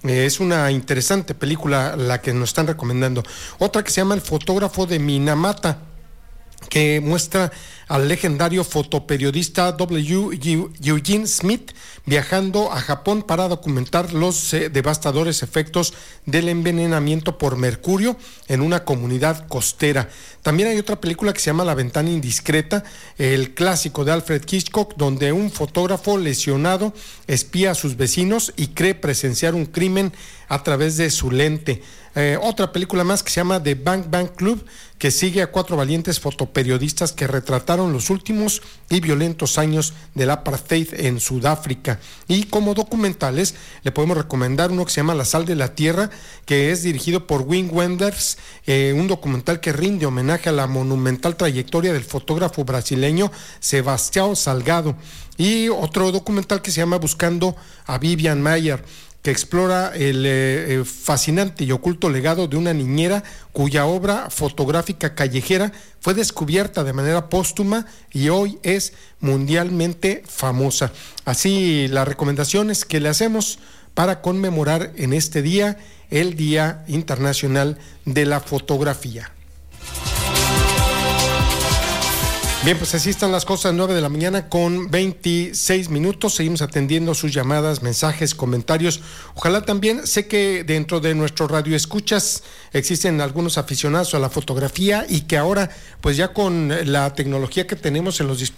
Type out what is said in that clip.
Es una interesante película la que nos están recomendando. Otra que se llama El fotógrafo de Minamata, que muestra al legendario fotoperiodista Eugene Smith viajando a Japón para documentar los devastadores efectos del envenenamiento por mercurio en una comunidad costera. También hay otra película que se llama La ventana indiscreta, el clásico de Alfred Hitchcock, donde un fotógrafo lesionado espía a sus vecinos y cree presenciar un crimen a través de su lente. Otra película más que se llama The Bang Bang Club, que sigue a 4 valientes fotoperiodistas que retrataron los últimos y violentos años del apartheid en Sudáfrica. Y como documentales le podemos recomendar uno que se llama La sal de la tierra, que es dirigido por Wim Wenders, un documental que rinde homenaje a la monumental trayectoria del fotógrafo brasileño Sebastião Salgado. Y otro documental que se llama Buscando a Vivian Maier, que explora el fascinante y oculto legado de una niñera cuya obra fotográfica callejera fue descubierta de manera póstuma y hoy es mundialmente famosa. Así las recomendaciones que le hacemos para conmemorar en este día, el Día Internacional de la Fotografía. Bien, pues así están las cosas, 9 de la mañana con 26 minutos. Seguimos atendiendo sus llamadas, mensajes, comentarios. Ojalá también, sé que dentro de nuestro radio escuchas existen algunos aficionados a la fotografía y que ahora, pues ya con la tecnología que tenemos en los dispositivos,